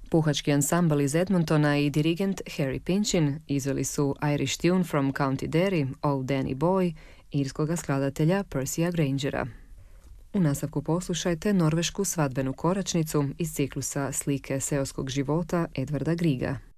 Puhački ansambl iz Edmontona i dirigent Harry Pinchin izveli su Irish Tune from County Derry, Old Danny Boy, irskoga skladatelja Percya Grangera. U nastavku poslušajte norvešku svadbenu koračnicu iz ciklusa Slike seoskog života Edvarda Griega.